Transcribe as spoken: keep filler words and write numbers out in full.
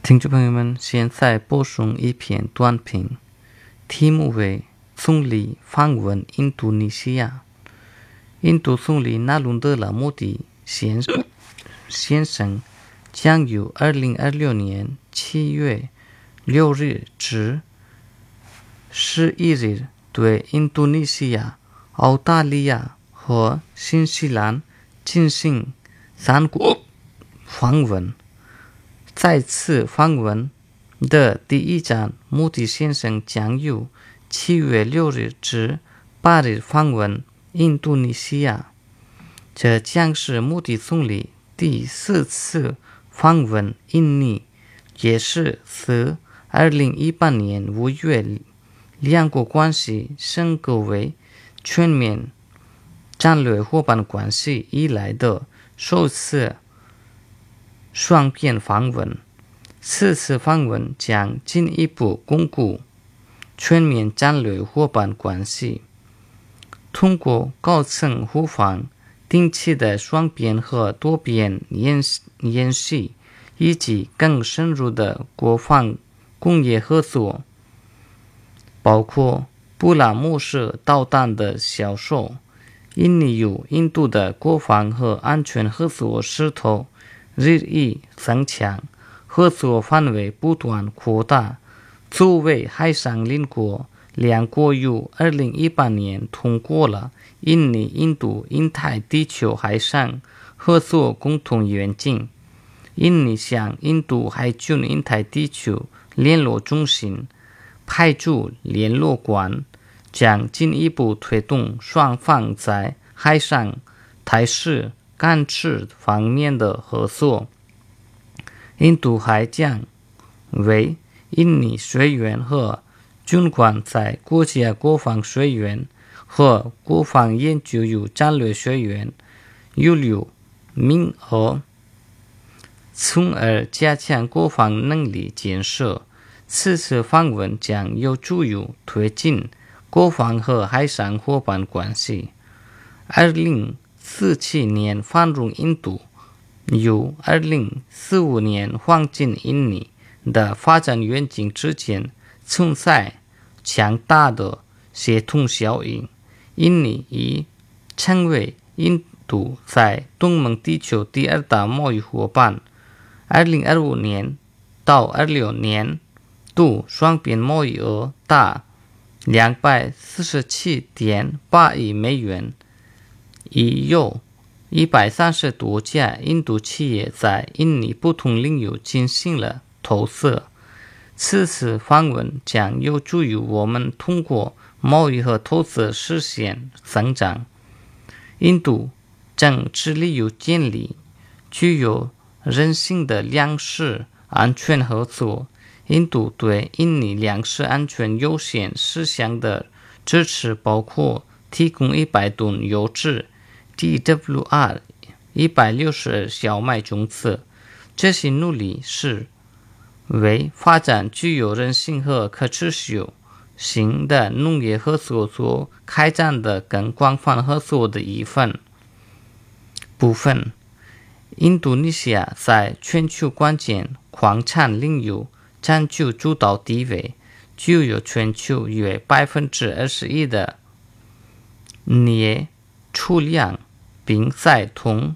听众朋友们，现在播送一篇短评，题目为总理访问印度尼西亚。印度总理纳伦德拉莫迪先先生将于二零二六年七月六日至十一日对印度尼西亚、澳大利亚和新西兰进行三国访问。在此访问的第一站，莫迪先生将于七月六日至八日访问印度尼西亚。这将是莫迪总理第四次访问印尼，也是自二零一八年五月两国关系升格为全面战略伙伴关系以来的首次双边访问。此次访问将进一步巩固全面战略伙伴关系，通过高层互访、定期的双边和多边演演习，以及更深入的国防工业合作，包括布拉莫式导弹的销售。印尼与印度的国防和安全合作势头日益增强，合作范围不断扩大。作为海上邻国，两国于二零一八年通过了印尼印度印太地区海上合作共同愿景。印尼向印度海军印太地区联络中心派驻联络官，将进一步推动双方在海上态势感知方面的合作。印度还将为印尼学员和军官在国家国防学院和国防研究与战略学院预留名额，从而加强国防能力建设。此次访问将有助于推进国防和海上伙伴关系。二零四七年访入印度，与二零四五年访进印尼的发展愿景之间存在强大的协同效应。印尼已成为印度在东盟地区第二大贸易伙伴。二零二五年到二六年度双边贸易额达两百四十七点八亿美元，已有一百三十多家印度企业在印尼不同领域进行了投资。此次访问将有助于我们通过贸易和投资实现增长。印度正致力于建立具有韧性的粮食安全合作。印度对印尼粮食安全优先事项的支持包括提供一百吨优质 D W R 一百六十二小麦种子。这些努力是为发展具有韧性和可持续性的农业合作所开展的更广泛合作的一份部分。印度尼西亚在全球关键矿产领域占据主导地位，具有全球约百分之二十一的镍储量，并在同